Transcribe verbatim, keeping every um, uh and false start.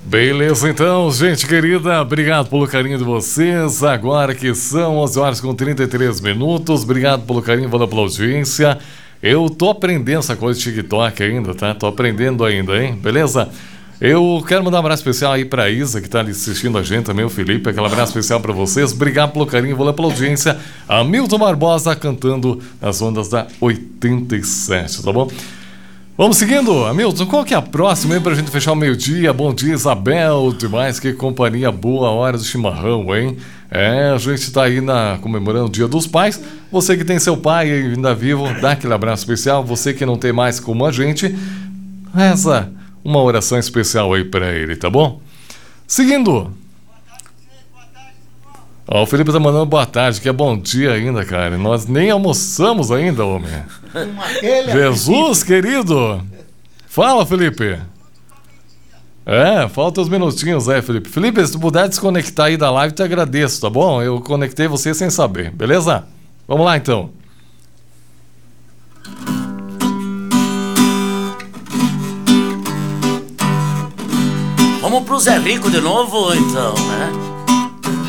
Beleza, então, gente querida, obrigado pelo carinho de vocês. Agora que são onze horas com trinta e três minutos, obrigado pelo carinho, valeu pela audiência. Eu tô aprendendo essa coisa de TikTok ainda, tá? Tô aprendendo ainda, hein? Beleza? Eu quero mandar um abraço especial aí pra Isa, que tá ali assistindo a gente também, o Felipe. Aquele abraço especial pra vocês. Obrigado pelo carinho, valeu pela audiência. Hamilton Barbosa cantando nas ondas da oitenta e sete, tá bom? Vamos seguindo, Hamilton, qual que é a próxima aí pra gente fechar o meio-dia? Bom dia, Isabel, demais, que companhia boa, hora do chimarrão, hein? É, a gente tá aí na, comemorando o Dia dos Pais. Você que tem seu pai ainda vivo, dá aquele abraço especial. Você que não tem mais como a gente, reza uma oração especial aí pra ele, tá bom? Seguindo. Ó, o Felipe tá mandando boa tarde, que é bom dia ainda, cara. Nós nem almoçamos ainda, homem. Jesus, querido. Fala, Felipe. É, falta uns minutinhos aí, Felipe. Felipe, se tu puder desconectar aí da live, te agradeço, tá bom? Eu conectei você sem saber, beleza? Vamos lá, então. Vamos pro Zé Rico de novo, então, né?